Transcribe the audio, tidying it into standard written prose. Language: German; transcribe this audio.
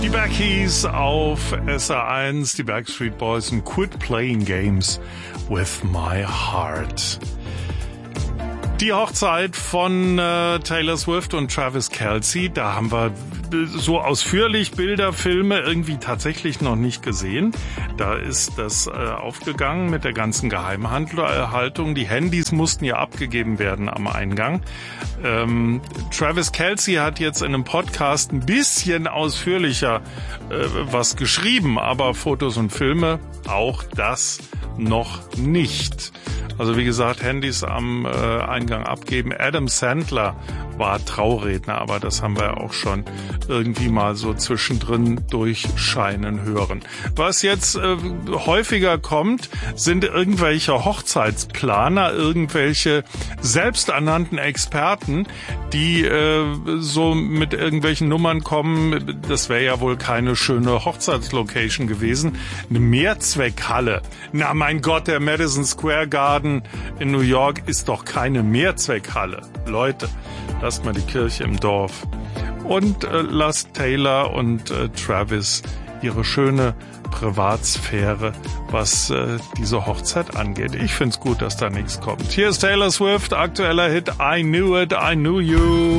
Die Backies auf SR1, die Backstreet Boys und Quit Playing Games with My Heart. Die Hochzeit von Taylor Swift und Travis Kelce, da haben wir so ausführlich Bilder, Filme irgendwie tatsächlich noch nicht gesehen. Da ist das aufgegangen mit der ganzen Geheimhaltung. Die Handys mussten ja abgegeben werden am Eingang. Travis Kelce hat jetzt in einem Podcast ein bisschen ausführlicher was geschrieben, aber Fotos und Filme, auch das noch nicht. Also wie gesagt, Handys am Eingang abgeben. Adam Sandler war Trauredner, aber das haben wir auch schon irgendwie mal so zwischendrin durchscheinen hören. Was jetzt häufiger kommt, sind irgendwelche Hochzeitsplaner, irgendwelche selbsternannten Experten, die so mit irgendwelchen Nummern kommen. Das wäre ja wohl keine schöne Hochzeitslocation gewesen. Eine Mehrzweckhalle. Na mein Gott, der Madison Square Garden in New York ist doch keine Mehrzweckhalle. Leute, lasst mal die Kirche im Dorf. Und lasst Taylor und Travis ihre schöne Privatsphäre, was diese Hochzeit angeht. Ich find's gut, dass da nichts kommt. Hier ist Taylor Swift, aktueller Hit I Knew It, I Knew You.